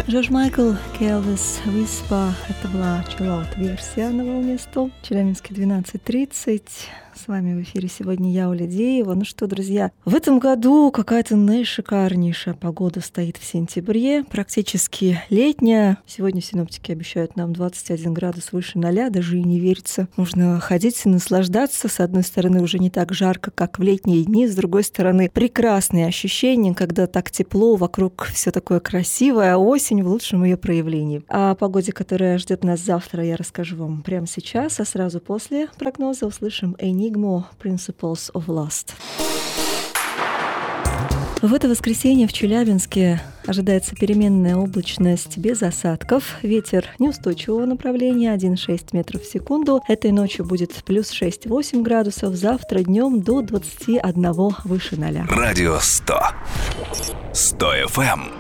Джордж Майкл, Келвис, Виспа. Это была чиллаут-версия на волне 100. Челябинске 12:30. С вами в эфире сегодня я, Оля Деева. Ну что, друзья, в этом году какая-то наишикарнейшая погода стоит в сентябре, практически летняя. Сегодня синоптики обещают нам 21 градус выше 0, даже и не верится. Нужно ходить и наслаждаться. С одной стороны, уже не так жарко, как в летние дни, с другой стороны, прекрасные ощущения, когда так тепло, вокруг все такое красивое, осень в лучшем ее проявлении. О погоде, которая ждет нас завтра, я расскажу вам прямо сейчас, а сразу после прогноза услышим Enigma Principles of Lust. В это воскресенье в Челябинске ожидается переменная облачность без осадков. Ветер неустойчивого направления 1,6 метров в секунду. Этой ночью будет плюс 6-8 градусов. Завтра днем до 21 выше 0. Радио 100. 100 FM.